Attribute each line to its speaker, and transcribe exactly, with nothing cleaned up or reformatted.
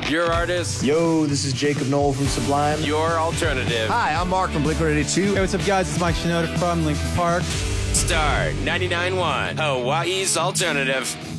Speaker 1: Your artist.
Speaker 2: Yo, this is Jacob Knoll from Sublime.
Speaker 1: Your alternative.
Speaker 3: Hi, I'm Mark from Blink one eighty-two.
Speaker 4: Hey, what's up, guys? It's Mike Shinoda from Linkin Park.
Speaker 1: Star ninety-nine point one, Hawaii's alternative.